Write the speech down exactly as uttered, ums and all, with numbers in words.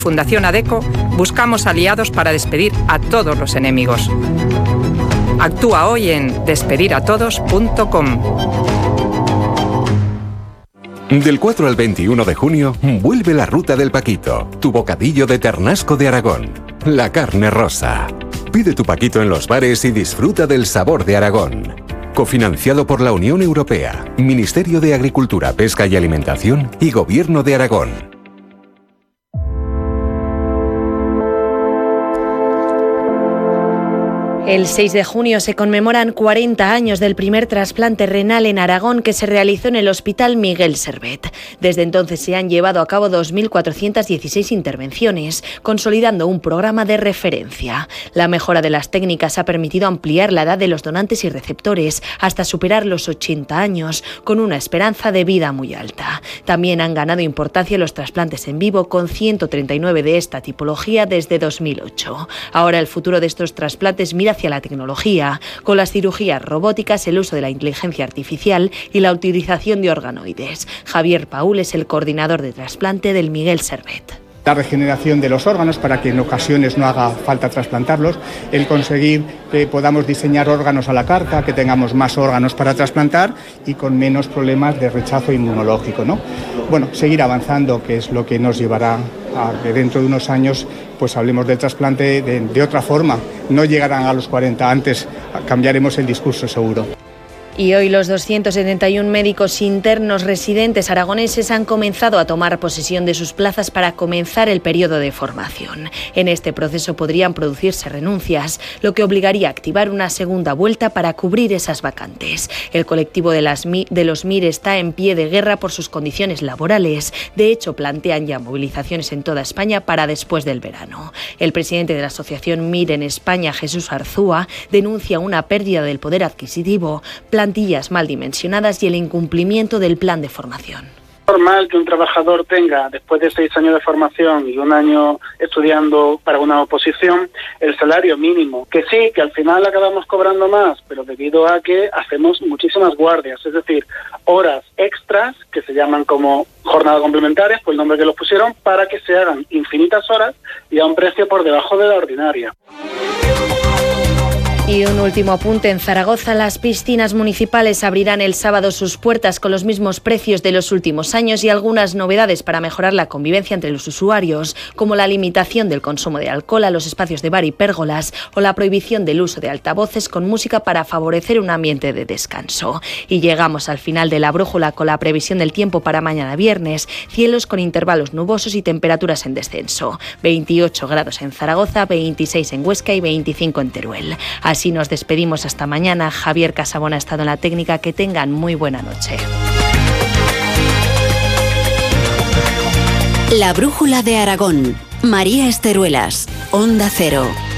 Fundación ADECO buscamos aliados para despedir a todos los enemigos. Actúa hoy en despedir a todos punto com. Del cuatro al veintiuno de junio, vuelve la Ruta del Paquito, tu bocadillo de ternasco de Aragón. La carne rosa. Pide tu paquito en los bares y disfruta del sabor de Aragón. Cofinanciado por la Unión Europea, Ministerio de Agricultura, Pesca y Alimentación y Gobierno de Aragón. El seis de junio se conmemoran cuarenta años del primer trasplante renal en Aragón que se realizó en el Hospital Miguel Servet. Desde entonces se han llevado a cabo dos mil cuatrocientas dieciséis intervenciones, consolidando un programa de referencia. La mejora de las técnicas ha permitido ampliar la edad de los donantes y receptores hasta superar los ochenta años, con una esperanza de vida muy alta. También han ganado importancia los trasplantes en vivo, con ciento treinta y nueve de esta tipología desde dos mil ocho. Ahora el futuro de estos trasplantes mira hacia la tecnología, con las cirugías robóticas, el uso de la inteligencia artificial y la utilización de organoides. Javier Paúl es el coordinador de trasplante del Miguel Servet. La regeneración de los órganos para que en ocasiones no haga falta trasplantarlos, el conseguir que podamos diseñar órganos a la carta, que tengamos más órganos para trasplantar y con menos problemas de rechazo inmunológico, ¿no? Bueno, seguir avanzando, que es lo que nos llevará a que dentro de unos años pues hablemos del trasplante de, de otra forma. No llegarán a los cuarenta, antes cambiaremos el discurso seguro. Y hoy los doscientos setenta y uno médicos internos residentes aragoneses han comenzado a tomar posesión de sus plazas para comenzar el periodo de formación. En este proceso podrían producirse renuncias, lo que obligaría a activar una segunda vuelta para cubrir esas vacantes. El colectivo de, las, de los M I R está en pie de guerra por sus condiciones laborales. De hecho, plantean ya movilizaciones en toda España para después del verano. El presidente de la asociación M I R en España, Jesús Arzúa, denuncia una pérdida del poder adquisitivo, plantillas mal dimensionadas y el incumplimiento del plan de formación. Es normal que un trabajador tenga, después de seis años de formación y un año estudiando para una oposición, el salario mínimo. Que sí, que al final acabamos cobrando más, pero debido a que hacemos muchísimas guardias, es decir, horas extras, que se llaman como jornadas complementarias, por el nombre que los pusieron, para que se hagan infinitas horas y a un precio por debajo de la ordinaria. Y un último apunte, en Zaragoza las piscinas municipales abrirán el sábado sus puertas con los mismos precios de los últimos años y algunas novedades para mejorar la convivencia entre los usuarios, como la limitación del consumo de alcohol a los espacios de bar y pérgolas o la prohibición del uso de altavoces con música para favorecer un ambiente de descanso. Y llegamos al final de la brújula con la previsión del tiempo para mañana viernes, cielos con intervalos nubosos y temperaturas en descenso, veintiocho grados en Zaragoza, veintiséis en Huesca y veinticinco en Teruel. Así nos despedimos hasta mañana. Javier Casabona ha estado en la técnica. Que tengan muy buena noche. La brújula de Aragón. María Esteruelas, Onda Cero.